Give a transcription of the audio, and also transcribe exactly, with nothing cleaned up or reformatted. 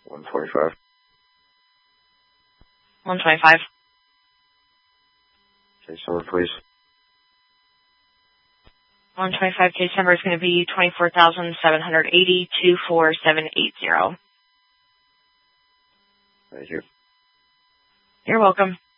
one twenty-five. one twenty-five. Case number, please. one twenty-five case number is going to be twenty-four thousand seven hundred eighty, two four seven eight zero. Thank you. You're welcome.